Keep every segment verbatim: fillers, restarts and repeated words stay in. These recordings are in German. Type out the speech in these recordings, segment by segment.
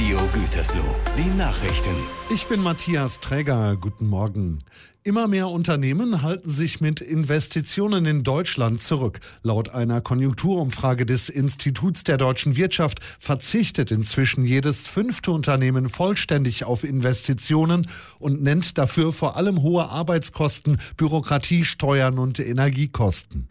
Radio Gütersloh, die Nachrichten. Ich bin Matthias Träger, guten Morgen. Immer mehr Unternehmen halten sich mit Investitionen in Deutschland zurück. Laut einer Konjunkturumfrage des Instituts der deutschen Wirtschaft verzichtet inzwischen jedes fünfte Unternehmen vollständig auf Investitionen und nennt dafür vor allem hohe Arbeitskosten, Bürokratie, Steuern und Energiekosten.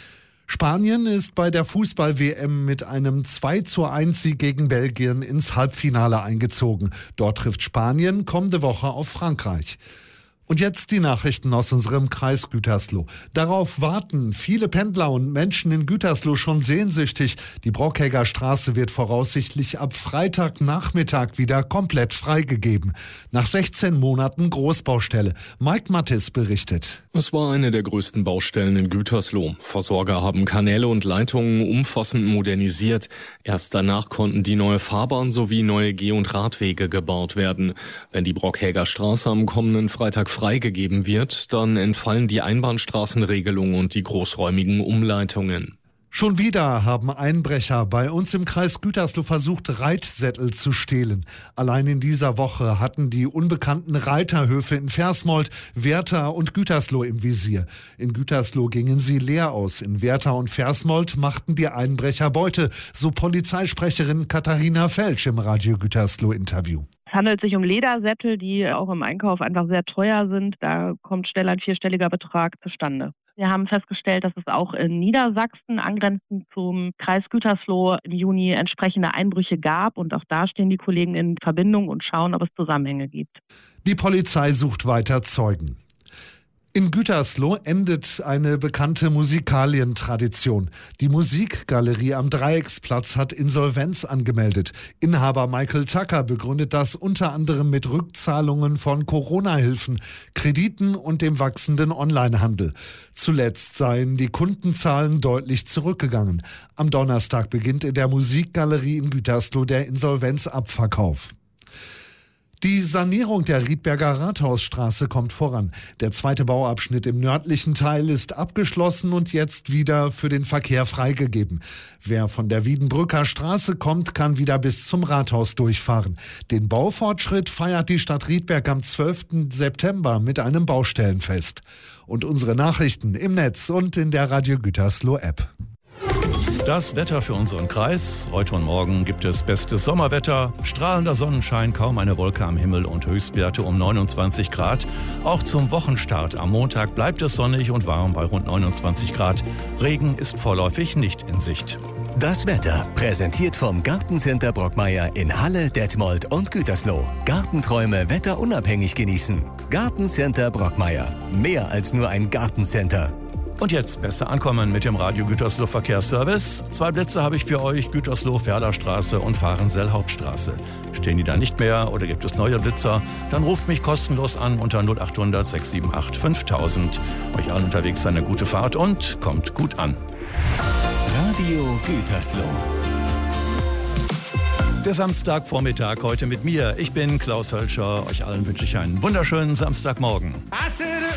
Spanien ist bei der Fußball-W M mit einem zwei zu eins Sieg gegen Belgien ins Halbfinale eingezogen. Dort trifft Spanien kommende Woche auf Frankreich. Und jetzt die Nachrichten aus unserem Kreis Gütersloh. Darauf warten viele Pendler und Menschen in Gütersloh schon sehnsüchtig. Die Brockhegger Straße wird voraussichtlich ab Freitagnachmittag wieder komplett freigegeben. Nach sechzehn Monaten Großbaustelle. Mike Mattis berichtet. Es war eine der größten Baustellen in Gütersloh. Versorger haben Kanäle und Leitungen umfassend modernisiert. Erst danach konnten die neue Fahrbahn sowie neue Geh- und Radwege gebaut werden. Wenn die Brockhegger Straße am kommenden Freitag freigegeben wird, dann entfallen die Einbahnstraßenregelung und die großräumigen Umleitungen. Schon wieder haben Einbrecher bei uns im Kreis Gütersloh versucht, Reitsättel zu stehlen. Allein in dieser Woche hatten die unbekannten Reiterhöfe in Versmold, Werther und Gütersloh im Visier. In Gütersloh gingen sie leer aus. In Werther und Versmold machten die Einbrecher Beute, so Polizeisprecherin Katharina Felsch im Radio Gütersloh-Interview. Es handelt sich um Ledersättel, die auch im Einkauf einfach sehr teuer sind. Da kommt schnell ein vierstelliger Betrag zustande. Wir haben festgestellt, dass es auch in Niedersachsen, angrenzend zum Kreis Gütersloh, im Juni entsprechende Einbrüche gab. Und auch da stehen die Kollegen in Verbindung und schauen, ob es Zusammenhänge gibt. Die Polizei sucht weiter Zeugen. In Gütersloh endet eine bekannte Musikalientradition. Die Musikgalerie am Dreiecksplatz hat Insolvenz angemeldet. Inhaber Michael Tucker begründet das unter anderem mit Rückzahlungen von Corona-Hilfen, Krediten und dem wachsenden Onlinehandel. Zuletzt seien die Kundenzahlen deutlich zurückgegangen. Am Donnerstag beginnt in der Musikgalerie in Gütersloh der Insolvenzabverkauf. Die Sanierung der Riedberger Rathausstraße kommt voran. Der zweite Bauabschnitt im nördlichen Teil ist abgeschlossen und jetzt wieder für den Verkehr freigegeben. Wer von der Wiedenbrücker Straße kommt, kann wieder bis zum Rathaus durchfahren. Den Baufortschritt feiert die Stadt Riedberg am zwölften September mit einem Baustellenfest. Und unsere Nachrichten im Netz und in der Radio Gütersloh App. Das Wetter für unseren Kreis. Heute und morgen gibt es bestes Sommerwetter, strahlender Sonnenschein, kaum eine Wolke am Himmel und Höchstwerte um neunundzwanzig Grad. Auch zum Wochenstart am Montag bleibt es sonnig und warm bei rund neunundzwanzig Grad. Regen ist vorläufig nicht in Sicht. Das Wetter präsentiert vom Gartencenter Brockmeier in Halle, Detmold und Gütersloh. Gartenträume wetterunabhängig genießen. Gartencenter Brockmeier. Mehr als nur ein Gartencenter. Und jetzt besser ankommen mit dem Radio Gütersloh Verkehrsservice. Zwei Blitze habe ich für euch, Gütersloh Ferlerstraße und Fahrensell Hauptstraße. Stehen die da nicht mehr oder gibt es neue Blitzer? Dann ruft mich kostenlos an unter null acht hundert sechs sieben acht fünftausend. Euch allen unterwegs eine gute Fahrt und kommt gut an. Radio Gütersloh. Der Samstagvormittag heute mit mir. Ich bin Klaus Hölscher. Euch allen wünsche ich einen wunderschönen Samstagmorgen.